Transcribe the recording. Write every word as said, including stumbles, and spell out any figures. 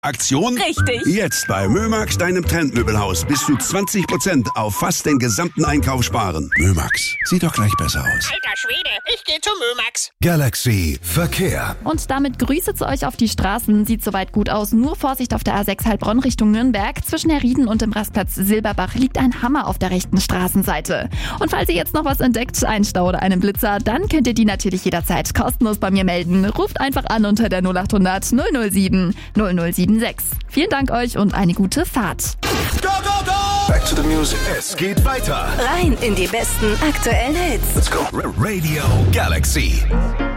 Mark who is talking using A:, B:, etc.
A: Aktion?
B: Richtig.
A: Jetzt bei Mömax, deinem Trendmöbelhaus, bis zu zwanzig Prozent auf fast den gesamten Einkauf sparen. Mömax, sieht doch gleich besser aus.
C: Alter Schwede, ich geh zu Mömax.
D: Galaxy Verkehr.
B: Und damit Grüße zu euch auf die Straßen. Sieht soweit gut aus. Nur Vorsicht auf der A sechs Heilbronn Richtung Nürnberg. Zwischen Herrieden und dem Rastplatz Silberbach liegt ein Hammer auf der rechten Straßenseite. Und falls ihr jetzt noch was entdeckt, einen Stau oder einen Blitzer, dann könnt ihr die natürlich jederzeit kostenlos bei mir melden. Ruft einfach an unter der null acht hundert null null sieben null null sieben sechs. Vielen Dank euch und eine gute Fahrt.
D: Go, go, go! Back to the music. Es geht weiter.
E: Rein in die besten aktuellen Hits.
D: Let's go. Radio Galaxy.